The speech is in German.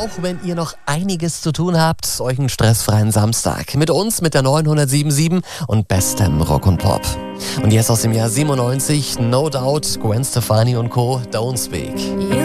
Auch wenn ihr noch einiges zu tun habt, euch einen stressfreien Samstag. Mit uns, mit der 907.7 und bestem Rock und Pop. Und jetzt aus dem Jahr 97, No Doubt, Gwen Stefani und Co., Don't Speak.